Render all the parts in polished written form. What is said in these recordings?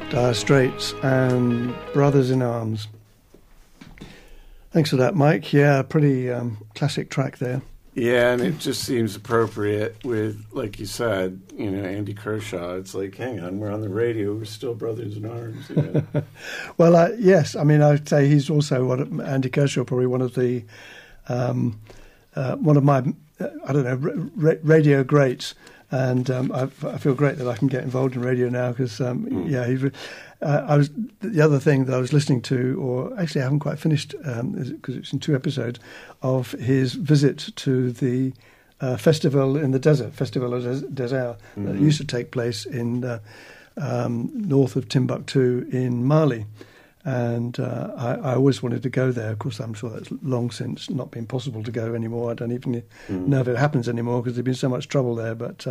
Dire Straits and Brothers in Arms. Thanks for that, Mike. Yeah, pretty classic track there. Yeah, and it just seems appropriate with, like you said, Andy Kershaw. It's like, hang on, we're on the radio, we're still brothers in arms. Well, yes, I mean, I'd say he's also Andy Kershaw, probably one of the one of my radio greats. And I feel great that I can get involved in radio now because, I was the other thing that I was listening to, or actually I haven't quite finished because it's in 2 episodes, of his visit to the festival in the desert, Festival of Desert, that used to take place in north of Timbuktu in Mali. And I always wanted to go there. Of course, I'm sure that's long since not been possible to go anymore. I don't even know if it happens anymore because there's been so much trouble there. But,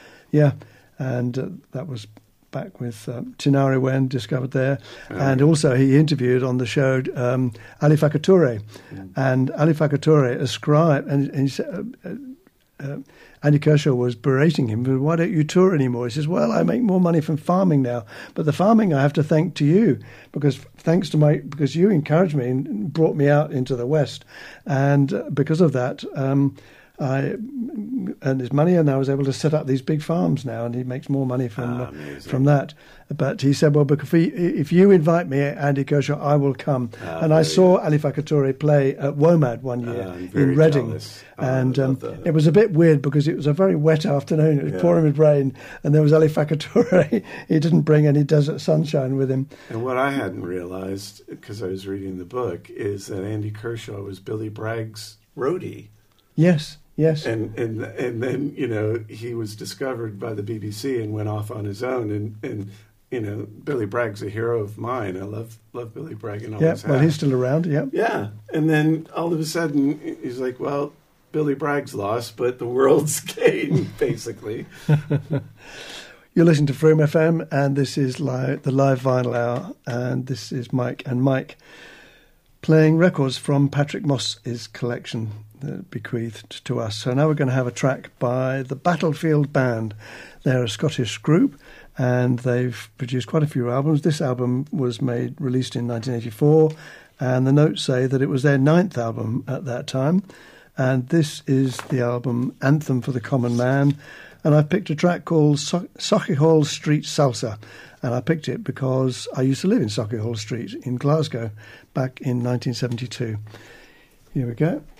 that was back with Tinari Wen, discovered there. And also he interviewed on the show Ali Fakatoure. And Ali Fakatoure ascribed, and he said... Andy Kershaw was berating him, but why don't you tour anymore? He says, well, I make more money from farming now, but the farming I have to thank to you, because you encouraged me and brought me out into the West, and because of that, I earned his money, and I was able to set up these big farms now, and he makes more money from that. But he said, well, if you invite me, Andy Kershaw, I will come. And I saw Ali Fakatoure play at WOMAD one year in Reading. And it was a bit weird because it was a very wet afternoon. It was pouring with rain, and there was Ali Fakatoure. He didn't bring any desert sunshine with him. And what I hadn't realized, because I was reading the book, is that Andy Kershaw was Billy Bragg's roadie. Yes. Yes, and then he was discovered by the BBC and went off on his own, and Billy Bragg's a hero of mine. I love Billy Bragg and all his. Well, he's still around. Yeah, yeah, and then all of a sudden he's like, well, Billy Bragg's lost, but the world's gained, basically. You're listening to Freedom FM, and this is the Live Vinyl Hour, and this is Mike and Mike playing records from Patrick Moss's collection bequeathed to us. So now we're going to have a track by the Battlefield Band. They're a Scottish group and they've produced quite a few albums. This album was released in 1984, and the notes say that it was their 9th album at that time. And this is the album Anthem for the Common Man. And I've picked a track called Sauchiehall Street Salsa. And I picked it because I used to live in Sauchiehall Street in Glasgow back in 1972. Here we go.